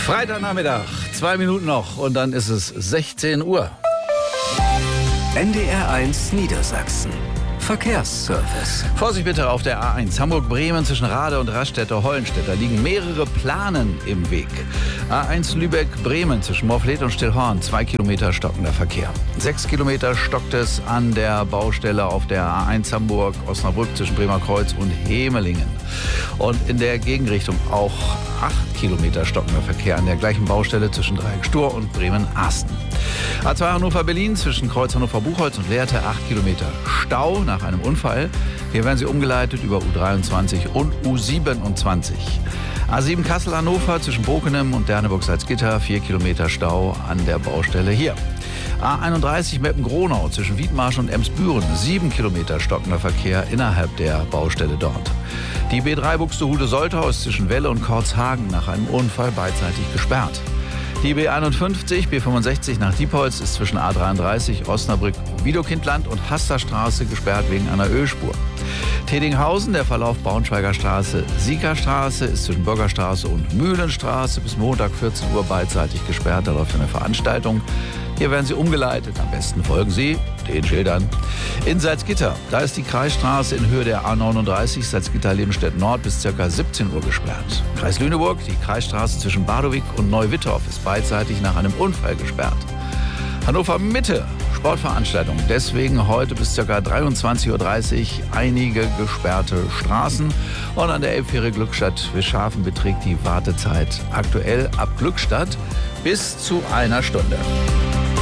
Freitagnachmittag, 2 Minuten noch und dann ist es 16 Uhr. NDR1 Niedersachsen. Verkehrsservice. Vorsicht bitte auf der A1 Hamburg-Bremen zwischen Rade und Raststätte-Hollenstedt. Da liegen mehrere Planen im Weg. A1 Lübeck-Bremen zwischen Morfleet und Stillhorn. 2 Kilometer stockender Verkehr. 6 Kilometer stockt es an der Baustelle auf der A1 Hamburg-Osnabrück zwischen Bremerkreuz und Hemelingen. Und in der Gegenrichtung auch 8 Kilometer stockender Verkehr an der gleichen Baustelle zwischen Dreieck-Stur und Bremen-Asten. A2 Hannover-Berlin zwischen Kreuz Hannover-Buchholz und Lehrte 8 Kilometer Stau nach einem Unfall. Hier werden sie umgeleitet über U23 und U27. A7 Kassel-Hannover zwischen Bokenem und Derneburg-Salzgitter 4 Kilometer Stau an der Baustelle hier. A31 Meppen-Gronau zwischen Wiedmarsch und Emsbüren 7 Kilometer stockender Verkehr innerhalb der Baustelle dort. Die B3 Buxtehude-Soltau ist zwischen Welle und Kortzhagen nach einem Unfall beidseitig gesperrt. Die B51, B65 nach Diepholz ist zwischen A33, Osnabrück, Wiedokindland und Hasterstraße gesperrt wegen einer Ölspur. Tedinghausen, der Verlauf Braunschweiger Straße, Siegerstraße ist zwischen Bürgerstraße und Mühlenstraße bis Montag 14 Uhr beidseitig gesperrt. Da läuft eine Veranstaltung. Hier werden Sie umgeleitet. Am besten folgen Sie den Schildern. In Salzgitter, da ist die Kreisstraße in Höhe der A39 Salzgitter-Lebenstedt Nord bis ca. 17 Uhr gesperrt. Kreis Lüneburg, die Kreisstraße zwischen Badowik und Neuwittorf ist beidseitig nach einem Unfall gesperrt. Hannover Mitte, Sportveranstaltung. Deswegen heute bis ca. 23.30 Uhr einige gesperrte Straßen. Und an der Elbfähre Glückstadt-Wischhafen beträgt die Wartezeit aktuell ab Glückstadt bis zu 1 Stunde.